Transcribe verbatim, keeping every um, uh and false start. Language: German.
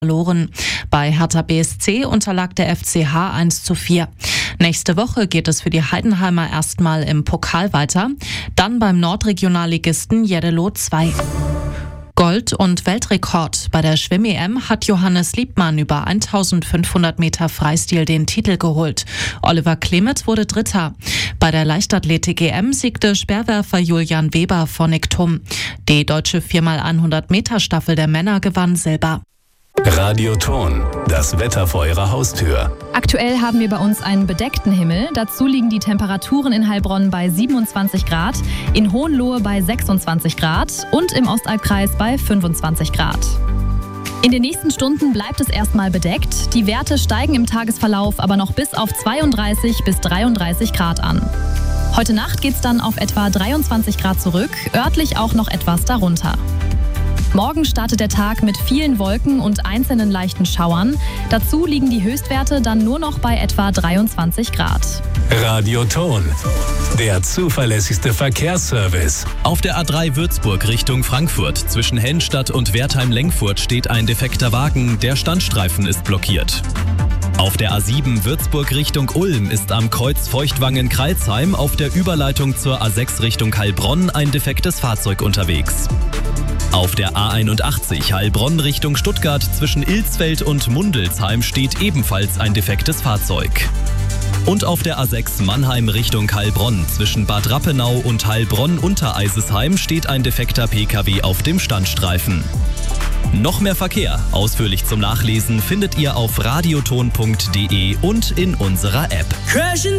verloren. Bei Hertha B S C unterlag der F C H eins zu vier. Nächste Woche geht es für die Heidenheimer erstmal im Pokal weiter, dann beim Nordregionalligisten Jeddelo zwei. Gold- und Weltrekord. Bei der Schwimm-E M hat Johannes Liebmann über eintausendfünfhundert Meter Freistil den Titel geholt. Oliver Klemet wurde Dritter. Bei der Leichtathletik-E M siegte Speerwerfer Julian Weber von Niktum. Die deutsche vier mal hundert Meter Staffel der Männer gewann Silber. Radio Ton, das Wetter vor Ihrer Haustür. Aktuell haben wir bei uns einen bedeckten Himmel. Dazu liegen die Temperaturen in Heilbronn bei siebenundzwanzig Grad, in Hohenlohe bei sechsundzwanzig Grad und im Ostalbkreis bei fünfundzwanzig Grad. In den nächsten Stunden bleibt es erstmal bedeckt. Die Werte steigen im Tagesverlauf aber noch bis auf zweiunddreißig bis dreiunddreißig Grad an. Heute Nacht geht es dann auf etwa dreiundzwanzig Grad zurück, örtlich auch noch etwas darunter. Morgen startet der Tag mit vielen Wolken und einzelnen leichten Schauern. Dazu liegen die Höchstwerte dann nur noch bei etwa dreiundzwanzig Grad. Radio Ton, der zuverlässigste Verkehrsservice. Auf der A drei Würzburg Richtung Frankfurt zwischen Hennstadt und Wertheim-Lengfurt steht ein defekter Wagen. Der Standstreifen ist blockiert. Auf der A sieben Würzburg Richtung Ulm ist am Kreuz Feuchtwangen-Kreilsheim auf der Überleitung zur A sechs Richtung Heilbronn ein defektes Fahrzeug unterwegs. Auf der A einundachtzig Heilbronn Richtung Stuttgart zwischen Ilsfeld und Mundelsheim steht ebenfalls ein defektes Fahrzeug. Und auf der A sechs Mannheim Richtung Heilbronn zwischen Bad Rappenau und Heilbronn-Untereisesheim steht ein defekter Pkw auf dem Standstreifen. Noch mehr Verkehr, ausführlich zum Nachlesen, findet ihr auf radioton punkt de und in unserer App. Crashing